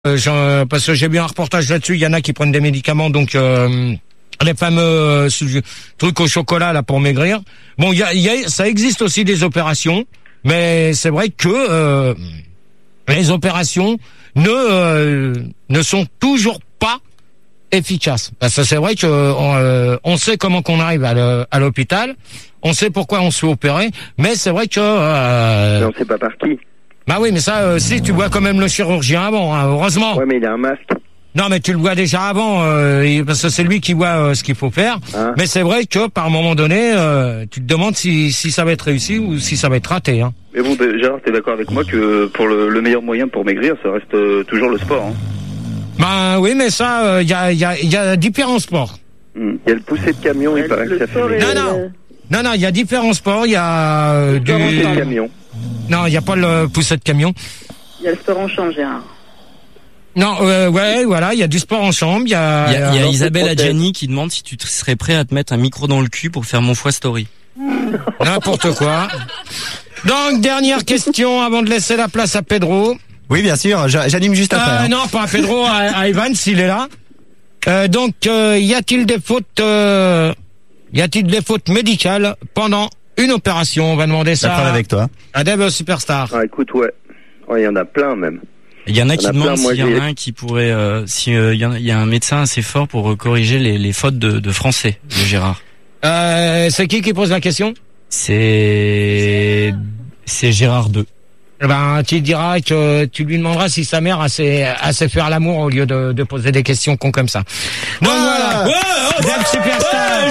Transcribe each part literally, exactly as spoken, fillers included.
Euh, j'en- parce que j'ai vu un reportage là-dessus, il y en a qui prennent des médicaments, donc euh, les fameux euh, trucs au chocolat là pour maigrir. Bon, il y a, y a, ça existe aussi des opérations, mais c'est vrai que euh, les opérations ne euh, ne sont toujours pas efficaces. Parce que c'est vrai que on, euh, on sait comment qu'on arrive à, le, à l'hôpital, on sait pourquoi on se fait opérer, mais c'est vrai que euh, Mais on sait pas par qui. bah oui, mais ça, euh, si tu vois quand même le chirurgien avant, hein, heureusement. Ouais, mais il a un masque. Non, mais tu le vois déjà avant, euh, et- parce que c'est lui qui voit euh, ce qu'il faut faire. Hein. Mais c'est vrai que par moment donné, euh, tu te demandes si, si ça va être réussi ou si ça va être raté. Hein. Mais bon, Gérard, t'es d'accord avec moi que pour le, le meilleur moyen pour maigrir, ça reste euh, toujours le sport. Hein. Ben oui, mais ça, il euh, y, a, y, a, y a différents sports. Hmm. Il y a le poussé de camion, il paraît que ça fait. Non, maigrir. non, non, non, il y a différents sports. Il y a euh, du... Le poussé de camion. Non, il y a pas le poussé de camion. Il y a le sport en chambre, Gérard. Non, euh, ouais, voilà, il y a du sport en chambre. Il y a, Il y a, il y a alors, Isabelle peut-être- Adjani qui demande si tu te- serais prêt à te mettre un micro dans le cul pour faire mon foie story. N'importe quoi. Donc, dernière question avant de laisser la place à Pedro. Oui, bien sûr, j'a- j'anime juste après. Euh, hein. non, pas à Pedro, à, à Ivan, s'il est là. Euh, donc, euh, y a-t-il des fautes, euh, y a-t-il des fautes médicales pendant une opération? On va demander ça La preuve avec toi. à Dave Superstar. Ah, écoute, ouais. Ouais, il y en a plein, même. Il y en a Il qui y en a demandent plein, moi, s'il y en j'ai- a un qui pourrait, euh, si euh, il y, en a- il y a un médecin assez fort pour euh, corriger les, les fautes de, de français de Gérard. Euh, c'est qui qui pose la question? C'est c'est Gérard deux. Eh ben, tu diras que tu lui demanderas si sa mère a sait, a sait faire l'amour au lieu de, de poser des questions cons comme ça. Donc voilà. Dave Superstar.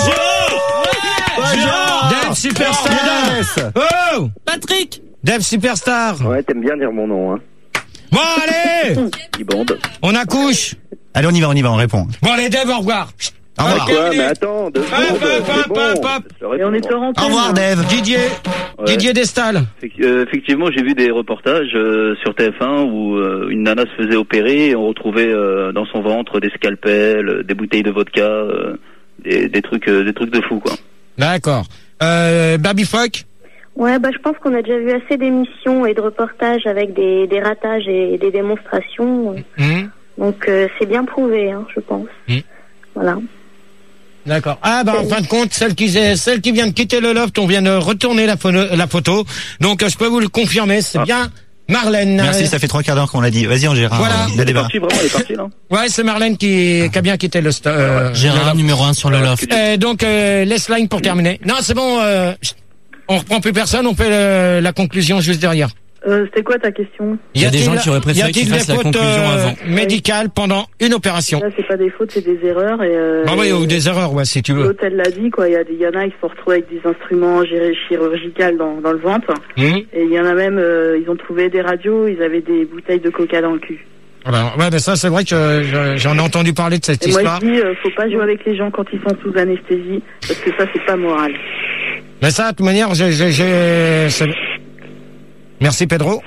Dave Superstar. Yes. Oh! Patrick. Dave Superstar. Ouais, t'aimes bien dire mon nom, hein. Bon, allez! Qui bande. On accouche. Allez, on y va, on y va, on répond. Bon, allez, Dave, au revoir. Au revoir. Ok. Quoi, mais attends, deux Hop, secondes, hop, c'est hop, bon. hop, hop. Je réponds, Et on est moi. en Au antenne. revoir, Dave. Didier. Ouais. Didier Destal. Effec- euh, effectivement, j'ai vu des reportages euh, sur T F un où euh, une nana se faisait opérer et on retrouvait euh, dans son ventre des scalpels, euh, des bouteilles de vodka, euh, des, des trucs, euh, des trucs de fou, quoi. D'accord. Euh, Baby Fuck. Ouais, bah, je pense qu'on a déjà vu assez d'émissions et de reportages avec des, des ratages et des démonstrations. Hum, Donc, euh, c'est bien prouvé, hein, je pense. Mm. Voilà. D'accord. Ah, bah, en fin de compte, celle qui, celle qui vient de quitter le loft, on vient de retourner la, phono- la photo. Donc, euh, je peux vous le confirmer, c'est Ah. bien Marlène. Merci, ça fait trois quarts d'heure qu'on l'a dit. Vas-y, on Gérard. Voilà. Le Elle est débat. partie, vraiment, elle est partie, là. Ouais, c'est Marlène qui, qui a bien quitté le, sto- euh, le Gérard loft. numéro un sur le loft. Euh, donc, euh, laisse line pour terminer. Non, c'est bon, euh, on reprend plus personne, on fait le- la conclusion juste derrière. Euh, C'était quoi ta question? Il y a des a-t-il- gens qui auraient préféré y a-t-il qu'il fasse des la fautes, conclusion euh, avant. médicales pendant une opération? Là, c'est pas des fautes, c'est des erreurs. Et, euh, Bah oui, ou des erreurs, ouais, si tu veux. l'hôtel l'a dit, quoi. Il y a des, il y en a qui se sont retrouvés avec des instruments gérés chirurgicaux dans, dans le ventre. Hum. Et il y en a même, euh, ils ont trouvé des radios, ils avaient des bouteilles de coca dans le cul. Alors, ouais, ben ça, c'est vrai que je- j'en ai entendu parler de cette Et moi, histoire. je dis, euh, faut pas jouer avec les gens quand ils sont sous anesthésie, parce que ça, c'est pas moral. Mais ça, de toute manière, j'ai, j'ai, j'ai- c'est- merci Pedro.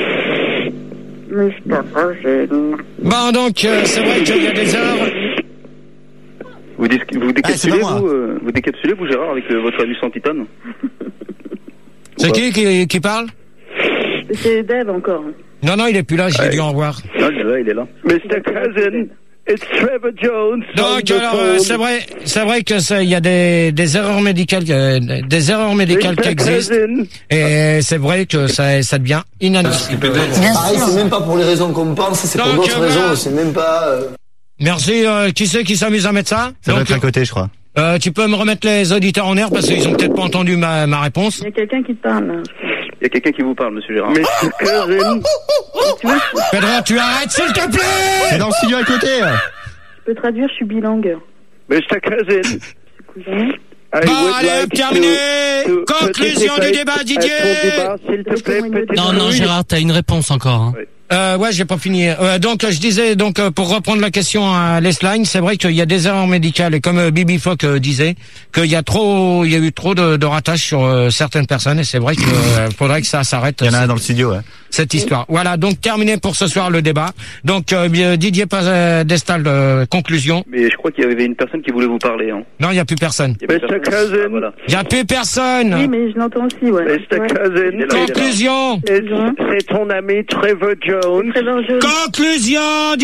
Bon, donc, euh, c'est vrai qu'il y a des heures. Vous, dis- vous décapsulez, Ah, c'est pas moi. vous, euh, vous décapsulez, vous, Gérard, avec euh, votre anus en titane? C'est qui, qui qui parle? C'est Dave encore. Non, non, il est plus là, j'ai Ouais. dit au revoir. Non, il est là, il est là. mister Cousin, it's Trevor Jones. on Donc, the alors, phone. euh, c'est vrai, c'est vrai que ça, il y a des, des erreurs médicales, euh, des erreurs médicales qui mister existent. Cousin. Et c'est vrai que ça, ça devient inadmissible. Pareil, c'est même pas pour les raisons qu'on pense, c'est pour Donc, d'autres euh, raisons, voilà. c'est même pas... euh, Merci, euh, qui c'est qui s'amuse à mettre ça? Ça doit Donc, être à côté, je crois. euh, tu peux me remettre les auditeurs en air parce qu'ils ont peut-être pas entendu ma, ma réponse. Il y a quelqu'un qui te parle, là. Il y a quelqu'un qui vous parle, monsieur Gérard. mister Cousin. Tu veux, je Pedro, tu arrêtes, s'il te plaît! C'est dans le studio à côté. peux traduire, je suis bilingue. mister Cousin. Cousin. I Bon, would allez, like hop, terminé. to- to Conclusion du participate débat, à Didier. ton débat, s'il te plaît, petit Non, non, Louis. Gérard, t'as une réponse encore. Hein. Euh, ouais, j'ai pas fini. Euh, donc, je disais, donc, euh, pour reprendre la question à Lesline, c'est vrai qu'il y a des erreurs médicales et comme euh, Bibi Fock euh, disait, qu'il y a trop, il y a eu trop de, de ratages sur euh, certaines personnes et c'est vrai qu'il faudrait que ça s'arrête. Il y en a un dans le studio, ouais. cette histoire. Voilà, donc terminé pour ce soir le débat. Donc euh, Didier euh, Destal, euh, conclusion. Mais je crois qu'il y avait une personne qui voulait vous parler. Hein. Non, il n'y a plus personne. Il y a plus mister personne. Cousin. Ah, voilà. Il n'y a plus personne. Oui, mais je l'entends aussi, ouais. mister Ouais. Cousin. Il est là, il est là. Conclusion. C'est c'est ton ami Trevor Jones. Trevor Jones. Conclusion.